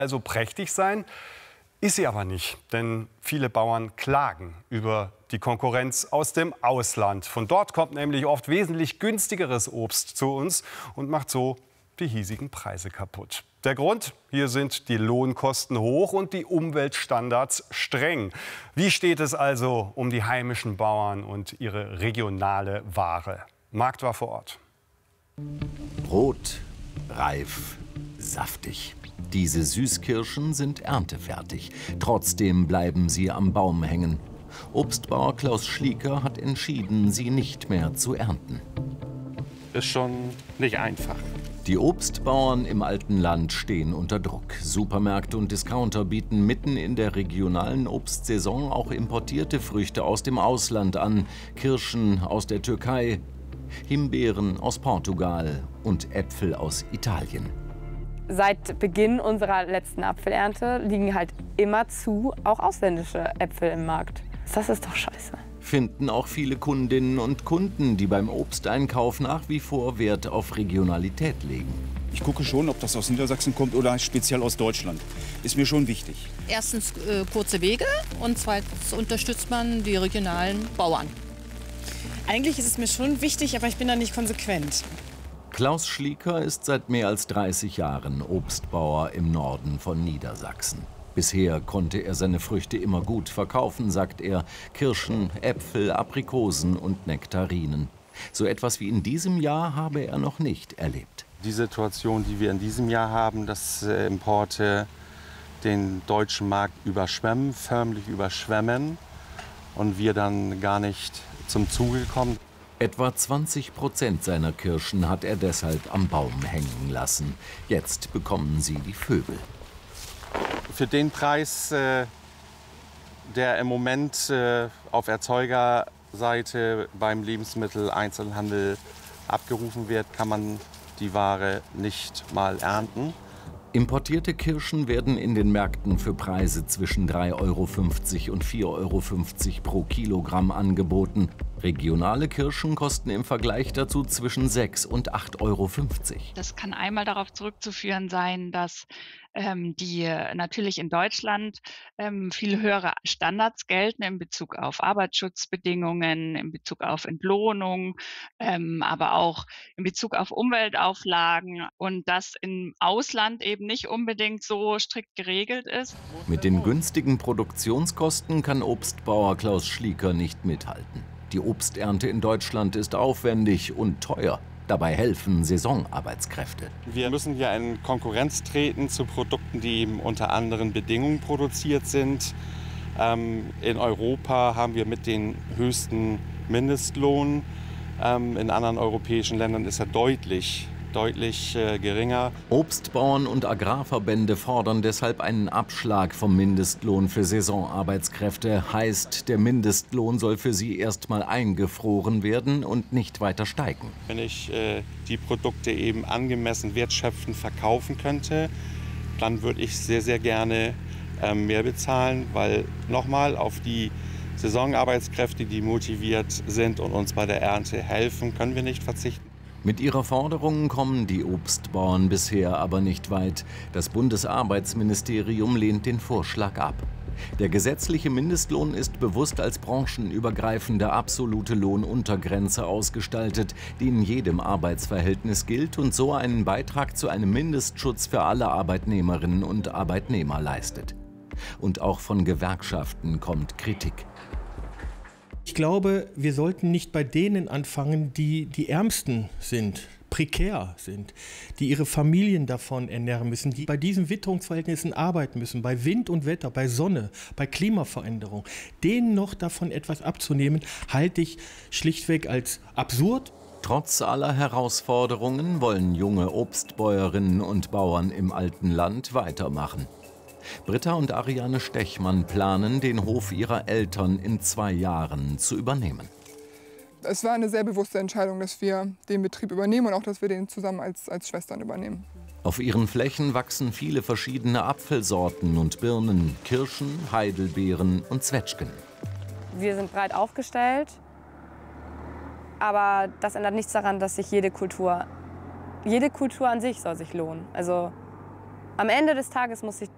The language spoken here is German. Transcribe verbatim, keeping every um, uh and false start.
also prächtig sein. Ist sie aber nicht, denn viele Bauern klagen über die Konkurrenz aus dem Ausland. Von dort kommt nämlich oft wesentlich günstigeres Obst zu uns und macht so die hiesigen Preise kaputt. Der Grund? Hier sind die Lohnkosten hoch und die Umweltstandards streng. Wie steht es also um die heimischen Bauern und ihre regionale Ware? Markt war vor Ort. Rot, reif, saftig. Diese Süßkirschen sind erntefertig. Trotzdem bleiben sie am Baum hängen. Obstbauer Klaus Schlieker hat entschieden, sie nicht mehr zu ernten. Ist schon nicht einfach. Die Obstbauern im alten Land stehen unter Druck. Supermärkte und Discounter bieten mitten in der regionalen Obstsaison auch importierte Früchte aus dem Ausland an. Kirschen aus der Türkei, Himbeeren aus Portugal und Äpfel aus Italien. Seit Beginn unserer letzten Apfelernte liegen halt immerzu auch ausländische Äpfel im Markt. Das ist doch scheiße. Finden auch viele Kundinnen und Kunden, die beim Obsteinkauf nach wie vor Wert auf Regionalität legen. Ich gucke schon, ob das aus Niedersachsen kommt oder speziell aus Deutschland. Ist mir schon wichtig. Erstens äh, kurze Wege und zweitens unterstützt man die regionalen Bauern. Eigentlich ist es mir schon wichtig, aber ich bin da nicht konsequent. Klaus Schlieker ist seit mehr als dreißig Jahren Obstbauer im Norden von Niedersachsen. Bisher konnte er seine Früchte immer gut verkaufen, sagt er. Kirschen, Äpfel, Aprikosen und Nektarinen. So etwas wie in diesem Jahr habe er noch nicht erlebt. Die Situation, die wir in diesem Jahr haben, dass Importe den deutschen Markt überschwemmen, förmlich überschwemmen und wir dann gar nicht zum Zuge kommen. Etwa zwanzig Prozent seiner Kirschen hat er deshalb am Baum hängen lassen. Jetzt bekommen sie die Vögel. Für den Preis, äh, der im Moment äh, auf Erzeugerseite beim Lebensmitteleinzelhandel abgerufen wird, kann man die Ware nicht mal ernten. Importierte Kirschen werden in den Märkten für Preise zwischen drei Euro fünfzig und vier Euro fünfzig pro Kilogramm angeboten. Regionale Kirschen kosten im Vergleich dazu zwischen sechs und acht Euro fünfzig. Das kann einmal darauf zurückzuführen sein, dass ähm, die natürlich in Deutschland ähm, viel höhere Standards gelten in Bezug auf Arbeitsschutzbedingungen, in Bezug auf Entlohnung, ähm, aber auch in Bezug auf Umweltauflagen und das im Ausland eben nicht unbedingt so strikt geregelt ist. Mit den günstigen Produktionskosten kann Obstbauer Klaus Schlieker nicht mithalten. Die Obsternte in Deutschland ist aufwendig und teuer. Dabei helfen Saisonarbeitskräfte. Wir müssen hier in Konkurrenz treten zu Produkten, die eben unter anderen Bedingungen produziert sind. Ähm, in Europa haben wir mit den höchsten Mindestlohn. Ähm, in anderen europäischen Ländern ist er deutlich deutlich äh, geringer. Obstbauern und Agrarverbände fordern deshalb einen Abschlag vom Mindestlohn für Saisonarbeitskräfte. Heißt, der Mindestlohn soll für sie erstmal eingefroren werden und nicht weiter steigen. Wenn ich äh, die Produkte eben angemessen wertschöpfend verkaufen könnte, dann würde ich sehr, sehr gerne äh, mehr bezahlen, weil nochmal auf die Saisonarbeitskräfte, die motiviert sind und uns bei der Ernte helfen, können wir nicht verzichten. Mit ihrer Forderung kommen die Obstbauern bisher aber nicht weit. Das Bundesarbeitsministerium lehnt den Vorschlag ab. Der gesetzliche Mindestlohn ist bewusst als branchenübergreifende absolute Lohnuntergrenze ausgestaltet, die in jedem Arbeitsverhältnis gilt und so einen Beitrag zu einem Mindestschutz für alle Arbeitnehmerinnen und Arbeitnehmer leistet. Und auch von Gewerkschaften kommt Kritik. Ich glaube, wir sollten nicht bei denen anfangen, die die Ärmsten sind, prekär sind, die ihre Familien davon ernähren müssen, die bei diesen Witterungsverhältnissen arbeiten müssen, bei Wind und Wetter, bei Sonne, bei Klimaveränderung. Denen noch davon etwas abzunehmen, halte ich schlichtweg als absurd. Trotz aller Herausforderungen wollen junge Obstbäuerinnen und Bauern im alten Land weitermachen. Britta und Ariane Stechmann planen, den Hof ihrer Eltern in zwei Jahren zu übernehmen. Es war eine sehr bewusste Entscheidung, dass wir den Betrieb übernehmen und auch, dass wir den zusammen als, als Schwestern übernehmen. Auf ihren Flächen wachsen viele verschiedene Apfelsorten und Birnen, Kirschen, Heidelbeeren und Zwetschgen. Wir sind breit aufgestellt, aber das ändert nichts daran, dass sich jede Kultur, jede Kultur an sich soll sich lohnen. Also am Ende des Tages muss sich